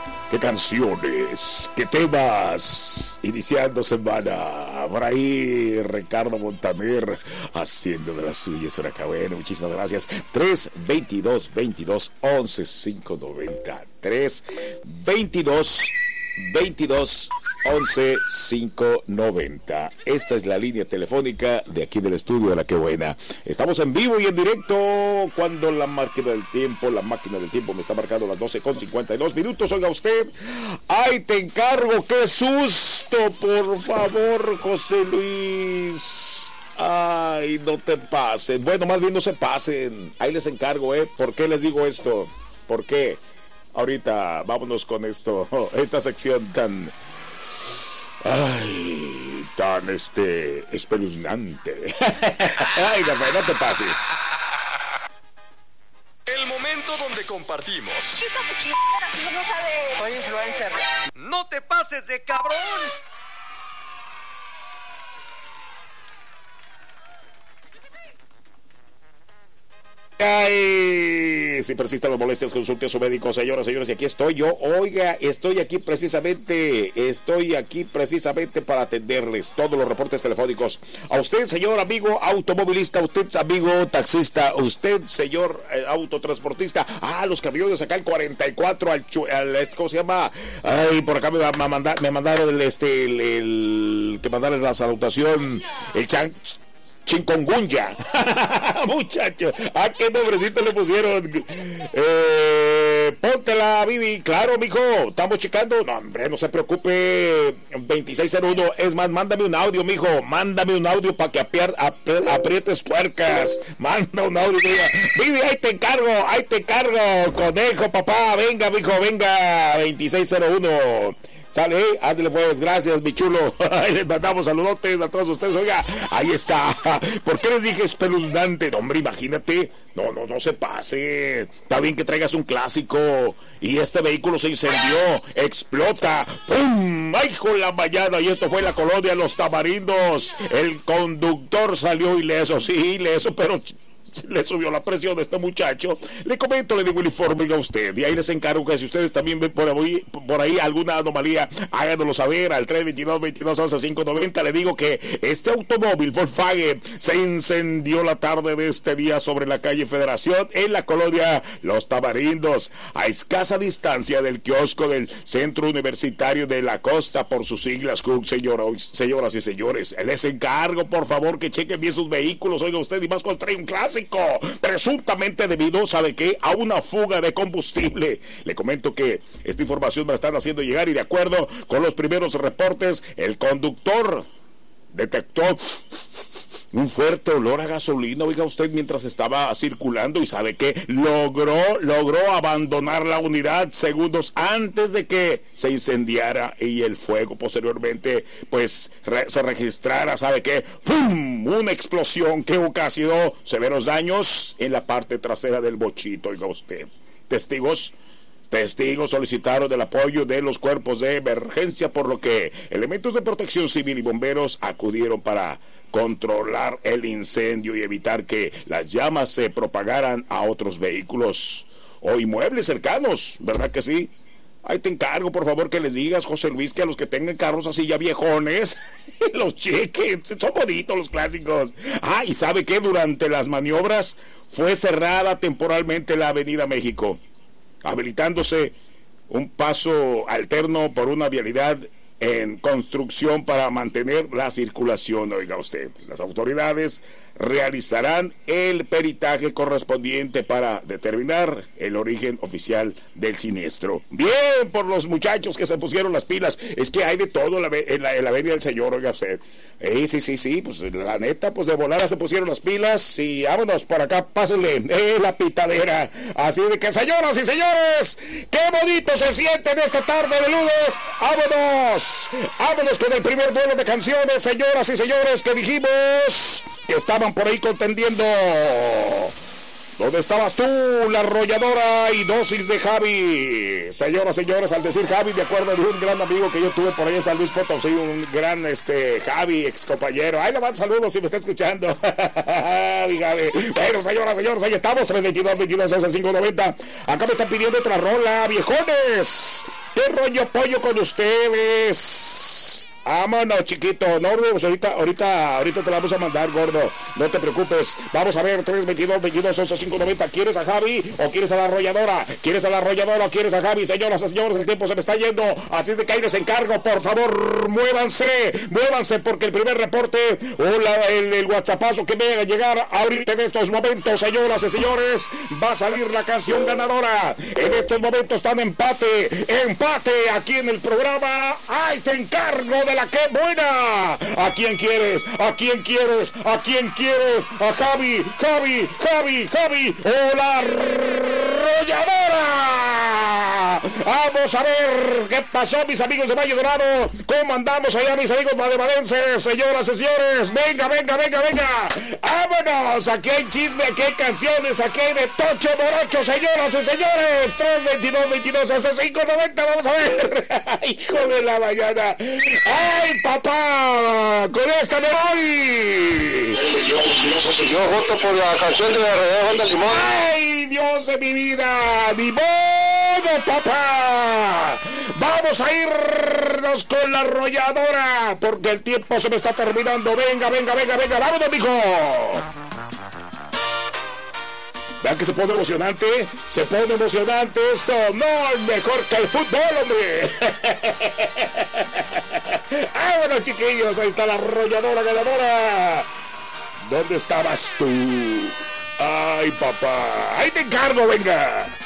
qué canciones, qué temas, iniciando semana. Por ahí Ricardo Montaner haciendo de las suyas. Bueno, muchísimas gracias. 322-22-11-590. 322-22-11-590. Esta es la línea telefónica de aquí del estudio de La Que Buena. Estamos en vivo y en directo cuando la máquina del tiempo me está marcando las 12:52 minutos. Oiga usted, ¡ay, te encargo! ¡Qué susto! Por favor, José Luis. Ay, no te pasen. Bueno, más bien no se pasen. Ahí les encargo, ¿Por qué les digo esto? ¿Por qué? Ahorita vámonos con esto, esta sección tan... Ay, tan espeluznante. Ay, Rafael, no te pases. El momento donde compartimos. No sabe. Soy influencer. ¡No te pases de cabrón! Ay, si persisten las molestias, consulte a su médico, señoras, señores, y aquí estoy yo. Oiga, estoy aquí precisamente para atenderles todos los reportes telefónicos. A usted, señor amigo automovilista, usted, amigo taxista, usted, señor autotransportista, los camiones acá, el 44, ¿cómo se llama? Ay, por acá me mandaron que mandaron la salutación, el Chingongunya. Muchacho, ¿a qué nombrecito le pusieron? Póntela, Vivi. Claro, mijo, estamos checando. No, hombre, no se preocupe. 2601. Es más, mándame un audio, mijo. Mándame un audio para que aprietes tuercas. Manda un audio, diga, Vivi, ahí te encargo. Conejo, papá. Venga, mijo, venga. 2601. Sale, ándale pues, gracias, mi chulo. Les mandamos saludotes a todos ustedes. Oiga, ahí está. ¿Por qué les dije espeluznante? No, hombre, imagínate. No se pase. Está bien que traigas un clásico. Y este vehículo se incendió, explota. ¡Pum! ¡Ay, con la mañana! Y esto fue en la colonia Los Tamarindos. El conductor salió ileso, sí, ileso, pero... le subió la presión de este muchacho. Le comento, le digo el informe a usted, y ahí les encargo que si ustedes también ven por ahí alguna anomalía, háganoslo saber al 322-22-11-590. Le digo que este automóvil Volkswagen se incendió la tarde de este día sobre la calle Federación en la colonia Los Tamarindos, a escasa distancia del kiosco del Centro Universitario de la Costa, por sus siglas CUC. Señoras y señores, les encargo por favor que chequen bien sus vehículos. Oiga usted, y más cuando trae un clásico, presuntamente debido, ¿sabe qué?, a una fuga de combustible. Le comento que esta información me la están haciendo llegar, y de acuerdo con los primeros reportes, el conductor detectó un fuerte olor a gasolina, oiga usted, mientras estaba circulando, y ¿sabe qué? Logró abandonar la unidad segundos antes de que se incendiara y el fuego posteriormente, pues, se registrara, ¿sabe qué? ¡Pum! Una explosión que ocasionó severos daños en la parte trasera del bochito, oiga usted. Testigos solicitaron el apoyo de los cuerpos de emergencia, por lo que elementos de protección civil y bomberos acudieron para controlar el incendio y evitar que las llamas se propagaran a otros vehículos o inmuebles cercanos, ¿verdad que sí? Ahí te encargo, por favor, que les digas, José Luis, que a los que tengan carros así ya viejones, los chequen, son bonitos los clásicos. Y ¿sabe qué? Durante las maniobras fue cerrada temporalmente la Avenida México, habilitándose un paso alterno por una vialidad en construcción para mantener la circulación. Oiga usted, las autoridades realizarán el peritaje correspondiente para determinar el origen oficial del siniestro. Bien por los muchachos que se pusieron las pilas. Es que hay de todo en la Avenida del Señor, oiga usted. Sí, pues la neta, pues de volada se pusieron las pilas y vámonos por acá, pásenle la pitadera. Así de que, señoras y señores, qué bonito se siente en esta tarde de lunes. Vámonos con el primer duelo de canciones, señoras y señores, que dijimos que estaban por ahí contendiendo. ¿Dónde estabas tú? La arrolladora y dosis de Javi. Señoras, señores, al decir Javi, de acuerdo de un gran amigo que yo tuve por ahí en San Luis Potosí, un gran Javi, ex compañero. Ahí le mando saludos si me está escuchando. Bueno, señoras, señores, ahí estamos, 322-22-11-590. Acá me están pidiendo otra rola, viejones. ¿Qué rollo pollo con ustedes? Vámonos, chiquito. No, pues ahorita te la vamos a mandar, gordo. No te preocupes. Vamos a ver, 322-22-11-590. ¿Quieres a Javi o quieres a la arrolladora? ¿Quieres a la arrolladora o quieres a Javi? Señoras y señores, el tiempo se me está yendo. Así es de que ahí les encargo. Por favor, muévanse, porque el primer reporte o el WhatsAppazo que me va a llegar ahorita en estos momentos, señoras y señores, va a salir la canción ganadora. En estos momentos están empate aquí en el programa. ¡Ay, te encargo de la que buena! ¿A quién quieres? ¿A quién quieres? ¿A quién quieres? A Javi. ¡O la arrolladora! Vamos a ver qué pasó, mis amigos de Valle Dorado. ¿Cómo andamos allá, mis amigos madevadenses? Señoras y señores, venga. ¡Vámonos! Aquí hay chisme, aquí hay canciones, aquí hay de Tocho Morocho, señoras y señores. 322-22-11-590, vamos a ver. Hijo de la mañana. ¡Ay, papá! ¡Con esta me voy! Yo voto por la canción de la Real Banda Limón. ¡Ay, Dios de mi vida! ¡Ni modo, papá! Vamos a irnos con la arrolladora, porque el tiempo se me está terminando. Venga. ¡Vámonos, mijo! Vean que se pone emocionante esto. No, es mejor que el fútbol, hombre. Bueno, chiquillos, ahí está la arrolladora ganadora. ¿Dónde estabas tú? Ay, papá, ahí te encargo, venga.